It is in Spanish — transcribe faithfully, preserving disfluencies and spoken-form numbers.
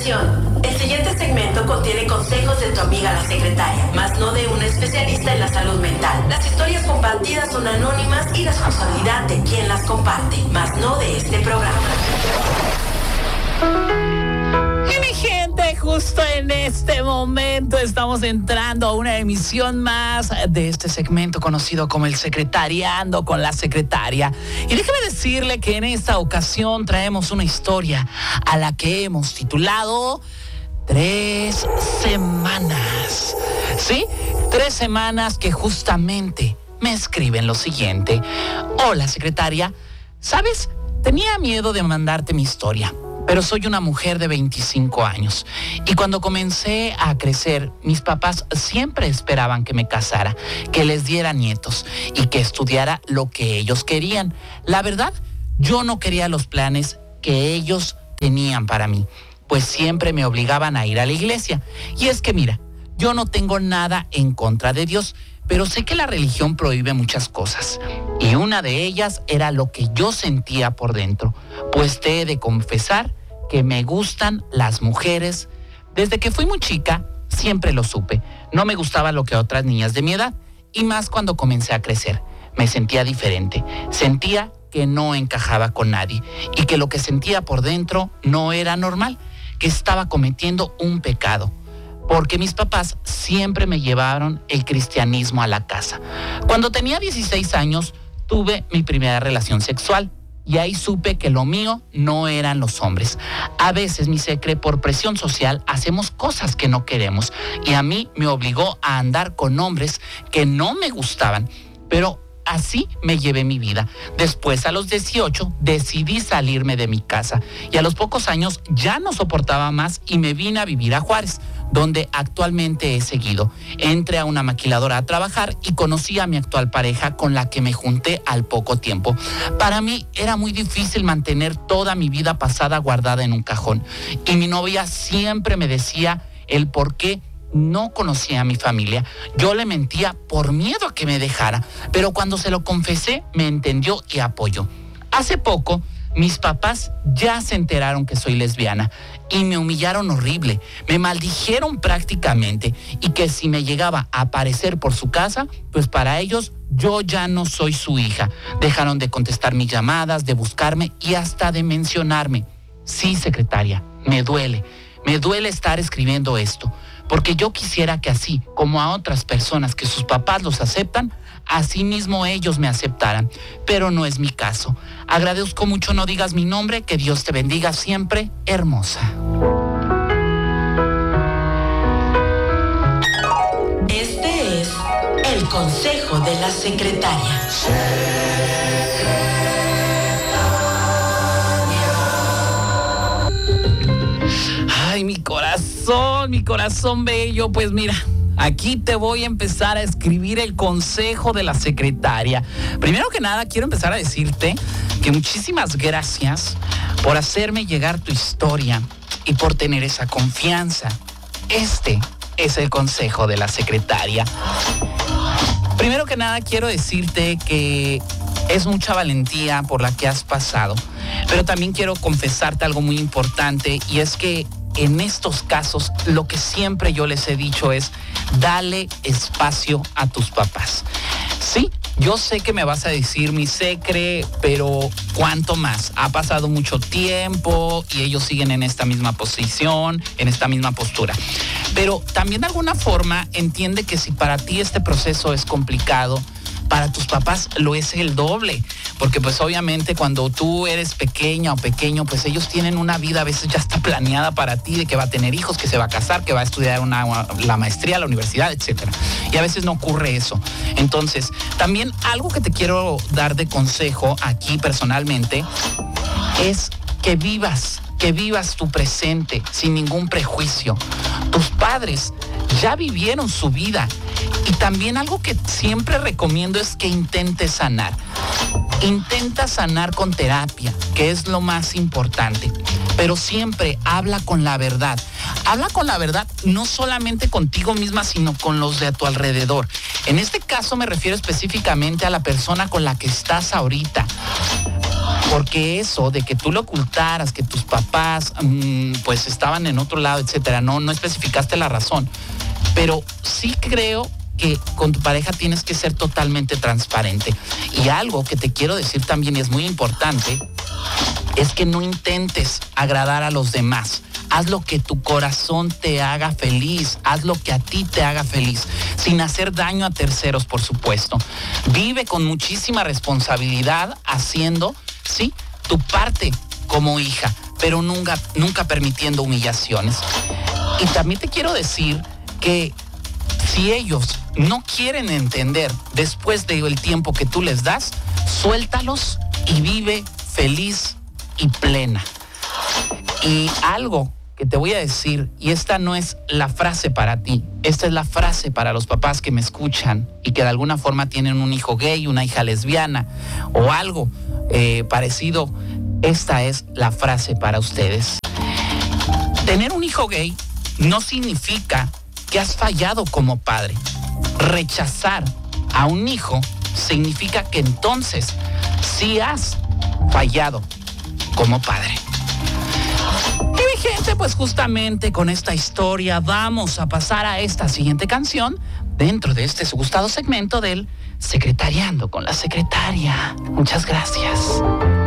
Atención, el siguiente segmento contiene consejos de tu amiga la secretaria, más no de una especialista en la salud mental. Las historias compartidas son anónimas y responsabilidad de quien las comparte, más no de este programa. Y mi gente, justo en este momento estamos entrando a una emisión más de este segmento conocido como el Secretariando con la Secretaria. Y déjeme decirle que en esta ocasión traemos una historia a la que hemos titulado Tres Semanas. ¿Sí? Tres semanas que justamente me escriben lo siguiente. Hola, secretaria. ¿Sabes? Tenía miedo de mandarte mi historia, pero soy una mujer de veinticinco años. Y cuando comencé a crecer, mis papás siempre esperaban que me casara, que les diera nietos y que estudiara lo que ellos querían. La verdad, yo no quería los planes que ellos tenían para mí, pues siempre me obligaban a ir a la iglesia. Y es que mira, yo no tengo nada en contra de Dios, pero sé que la religión prohíbe muchas cosas. Y una de ellas era lo que yo sentía por dentro, pues te he de confesar que me gustan las mujeres. Desde que fui muy chica, siempre lo supe. No me gustaba lo que otras niñas de mi edad, y más cuando comencé a crecer. Me sentía diferente. Sentía que no encajaba con nadie y que lo que sentía por dentro no era normal, que estaba cometiendo un pecado. Porque mis papás siempre me llevaron el cristianismo a la casa. Cuando tenía dieciséis años, tuve mi primera relación sexual. Y ahí supe que lo mío no eran los hombres. A veces, mi secre, por presión social, hacemos cosas que no queremos. Y a mí me obligó a andar con hombres que no me gustaban. Pero así me llevé mi vida. Después, a los dieciocho, decidí salirme de mi casa. Y a los pocos años ya no soportaba más y me vine a vivir a Juárez, donde actualmente he seguido. Entré a una maquiladora a trabajar y conocí a mi actual pareja, con la que me junté al poco tiempo. Para mí era muy difícil mantener toda mi vida pasada guardada en un cajón. Y mi novia siempre me decía el por qué no conocía a mi familia. Yo le mentía por miedo a que me dejara, pero cuando se lo confesé, me entendió y apoyó. Hace poco, mis papás ya se enteraron que soy lesbiana y me humillaron horrible. Me maldijeron prácticamente, y que si me llegaba a aparecer por su casa, pues para ellos yo ya no soy su hija. Dejaron de contestar mis llamadas, de buscarme y hasta de mencionarme. Sí, secretaria, me duele. Me duele estar escribiendo esto, porque yo quisiera que así como a otras personas que sus papás los aceptan, así mismo ellos me aceptaran, pero no es mi caso. Agradezco mucho no digas mi nombre, que Dios te bendiga siempre, hermosa. Este es el consejo de la secretaria. Ay, mi corazón, mi corazón bello, pues mira, aquí te voy a empezar a escribir el consejo de la secretaria. Primero que nada, quiero empezar a decirte que muchísimas gracias por hacerme llegar tu historia y por tener esa confianza. Este es el consejo de la secretaria. Primero que nada, quiero decirte que es mucha valentía por la que has pasado, pero también quiero confesarte algo muy importante, y es que en estos casos, lo que siempre yo les he dicho es, dale espacio a tus papás. Sí, yo sé que me vas a decir, mi secre, pero ¿cuánto más? Ha pasado mucho tiempo y ellos siguen en esta misma posición, en esta misma postura. Pero también de alguna forma entiende que si para ti este proceso es complicado, para tus papás lo es el doble, porque pues obviamente cuando tú eres pequeña o pequeño, pues ellos tienen una vida a veces ya está planeada para ti, de que va a tener hijos, que se va a casar, que va a estudiar una, la maestría, la universidad, etcétera. Y a veces no ocurre eso. Entonces, también algo que te quiero dar de consejo aquí personalmente es que vivas, que vivas tu presente sin ningún prejuicio. Tus padres ya vivieron su vida. Y también algo que siempre recomiendo es que intentes sanar. Intenta sanar con terapia, que es lo más importante. Pero siempre habla con la verdad. Habla con la verdad no solamente contigo misma, sino con los de a tu alrededor. En este caso me refiero específicamente a la persona con la que estás ahorita. Porque eso de que tú lo ocultaras, que tus papás mmm, pues estaban en otro lado, etcétera, no, no especificaste la razón. Pero sí creo que con tu pareja tienes que ser totalmente transparente. Y algo que te quiero decir también, y es muy importante, es que no intentes agradar a los demás. Haz lo que tu corazón te haga feliz, haz lo que a ti te haga feliz, sin hacer daño a terceros, por supuesto. Vive con muchísima responsabilidad haciendo, sí, tu parte como hija, pero nunca, nunca permitiendo humillaciones. Y también te quiero decir que si ellos no quieren entender después del tiempo que tú les das, suéltalos y vive feliz y plena. Y algo que te voy a decir, y esta no es la frase para ti, esta es la frase para los papás que me escuchan y que de alguna forma tienen un hijo gay, una hija lesbiana o algo eh, parecido. Esta es la frase para ustedes. Tener un hijo gay no significa que has fallado como padre. Rechazar a un hijo significa que entonces sí has fallado como padre. Y mi gente, pues justamente con esta historia vamos a pasar a esta siguiente canción dentro de este su gustado segmento del Secretariando con la Secretaria. Muchas gracias.